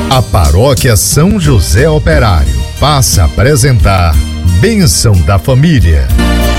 A Paróquia São José Operário passa a apresentar Bênção da Família.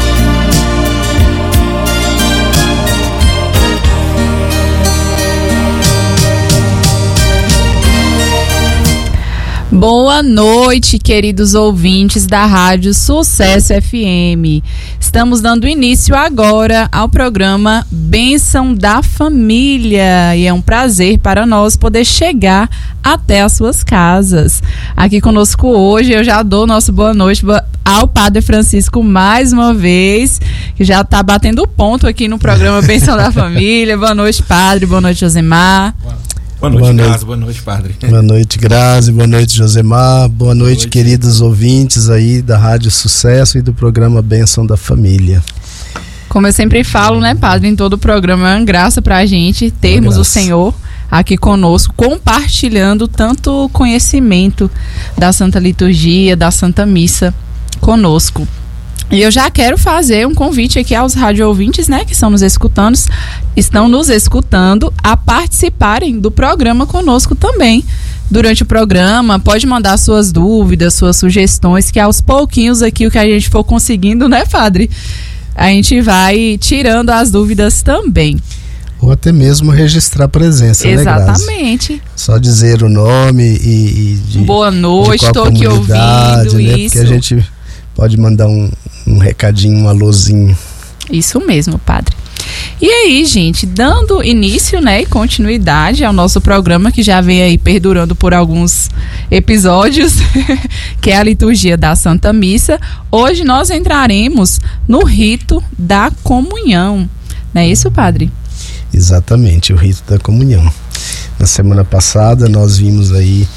Boa noite, queridos ouvintes da Rádio Sucesso FM. Estamos dando início agora ao programa Bênção da Família e é um prazer para nós poder chegar até as suas casas. Aqui conosco hoje eu já dou nosso boa noite ao Padre Francisco mais uma vez, que já está batendo ponto aqui no programa Bênção da Família. Boa noite, Padre. Boa noite, Josemar. Boa noite, Grazi. Boa noite, Padre. Boa noite, Grazi. Boa noite, Josemar. Boa noite, queridos ouvintes aí da Rádio Sucesso e do programa Bênção da Família. Como eu sempre falo, né, Padre, em todo o programa é uma graça pra gente termos o Senhor aqui conosco, compartilhando tanto conhecimento da Santa Liturgia, da Santa Missa conosco. E eu já quero fazer um convite aqui aos rádio ouvintes, né, que estão nos escutando a participarem do programa conosco também. Durante o programa, pode mandar suas dúvidas, suas sugestões, que aos pouquinhos aqui o que a gente for conseguindo, né, Padre? A gente vai tirando as dúvidas também. Ou até mesmo registrar a presença, exatamente, né, Grazi? Só dizer o nome e boa noite, estou aqui ouvindo, né? isso. Porque a gente pode mandar um recadinho, um alôzinho. Isso mesmo, Padre. E aí, gente, dando início, né, e continuidade ao nosso programa, que já vem aí perdurando por alguns episódios, que é a liturgia da Santa Missa, hoje nós entraremos no rito da comunhão. Não é isso, Padre? Exatamente, o rito da comunhão. Na semana passada nós vimos aí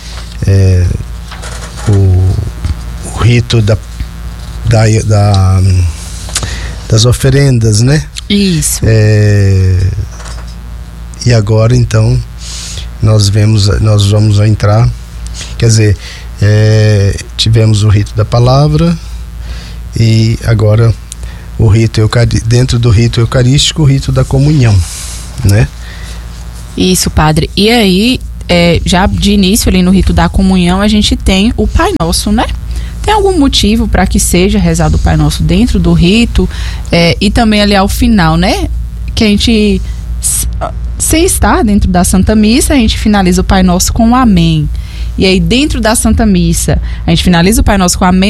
o rito das oferendas, né? Isso. E agora então nós vamos entrar, quer dizer, tivemos o rito da palavra e agora o rito dentro do rito eucarístico, o rito da comunhão, né? Isso, Padre. E aí, já de início ali no rito da comunhão, a gente tem o Pai Nosso, né? Tem algum motivo para que seja rezado o Pai Nosso dentro do rito e também ali ao final, né? Que a gente, sem estar dentro da Santa Missa, a gente finaliza o Pai Nosso com o Amém. E aí dentro da Santa Missa, a gente finaliza o Pai Nosso com o Amém.